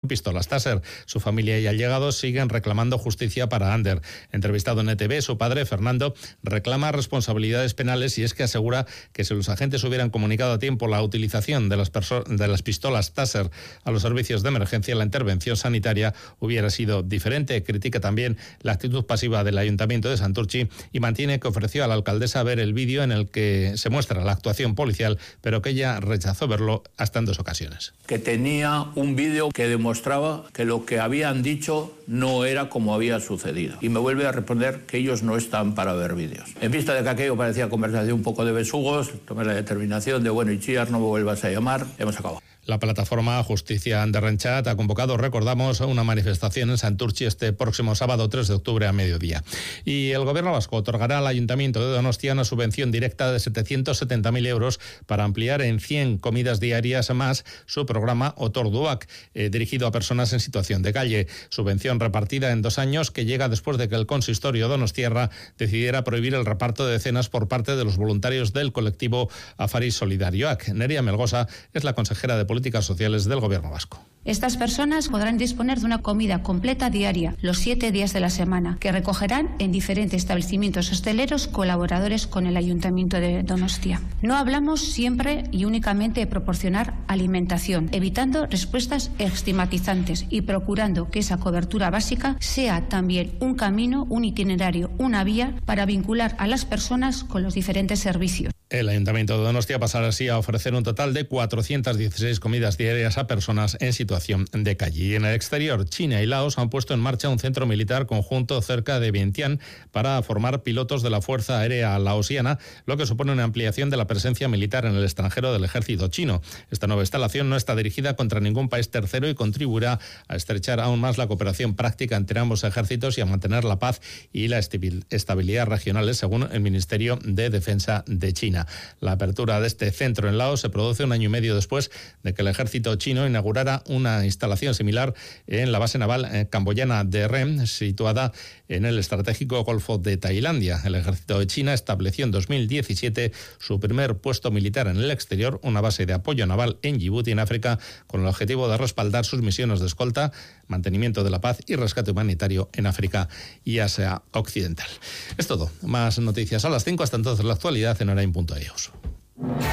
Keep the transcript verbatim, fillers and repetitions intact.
pistolas Taser. Su familia y allegados siguen reclamando justicia para Ander. Entrevistado en E T V, su padre, Fernando, reclama responsabilidades penales y es que asegura que si los agentes hubieran comunicado a tiempo la utilización de las, de las pistolas Taser a los servicios de emergencia, la intervención sanitaria hubiera sido diferente. Critica también la actitud pasiva del Ayuntamiento de Santurtzi y mantiene que ofreció a la alcaldesa ver el vídeo en el que se muestra la actuación policial, pero que ella rechazó verlo hasta en dos ocasiones. Que tenía un vídeo que demostraba que lo que habían dicho no era como había sucedido. Y me vuelve a responder que ellos no están para ver vídeos. En vista de que aquello parecía conversación un poco de besugos, tomé la determinación de, bueno, Itziar, no me vuelvas a llamar, hemos acabado. La plataforma Justicia Anderrenchat ha convocado, recordamos, una manifestación en Santurtzi este próximo sábado tres de octubre a mediodía. Y el Gobierno vasco otorgará al Ayuntamiento de Donostia una subvención directa de setecientos setenta mil euros para ampliar en cien comidas diarias más su programa Otorduak, eh, dirigido a personas en situación de calle. Subvención repartida en dos años que llega después de que el consistorio donostiarra decidiera prohibir el reparto de cenas por parte de los voluntarios del colectivo Afari Solidarioak. Nerea Melgosa es la consejera de Políticas Sociales del Gobierno vasco. Estas personas podrán disponer de una comida completa diaria los siete días de la semana, que recogerán en diferentes establecimientos hosteleros colaboradores con el Ayuntamiento de Donostia. No hablamos siempre y únicamente de proporcionar alimentación, evitando respuestas estigmatizantes y procurando que esa cobertura básica sea también un camino, un itinerario, una vía para vincular a las personas con los diferentes servicios. El Ayuntamiento de Donostia pasará así a ofrecer un total de cuatrocientas dieciséis comidas diarias a personas en situación de calle. Y en el exterior, China y Laos han puesto en marcha un centro militar conjunto cerca de Vientiane para formar pilotos de la Fuerza Aérea Laosiana, lo que supone una ampliación de la presencia militar en el extranjero del ejército chino. Esta nueva instalación no está dirigida contra ningún país tercero y contribuirá a estrechar aún más la cooperación práctica entre ambos ejércitos y a mantener la paz y la estabilidad regionales, según el Ministerio de Defensa de China. La apertura de este centro en Laos se produce un año y medio después de que el ejército chino inaugurara una instalación similar en la base naval camboyana de Rem, situada en el estratégico Golfo de Tailandia. El ejército de China estableció en dos mil diecisiete su primer puesto militar en el exterior, una base de apoyo naval en Djibouti, en África, con el objetivo de respaldar sus misiones de escolta, mantenimiento de la paz y rescate humanitario en África y Asia Occidental. Es todo. Más noticias a las cinco. Hasta entonces la actualidad en Orain punto e u.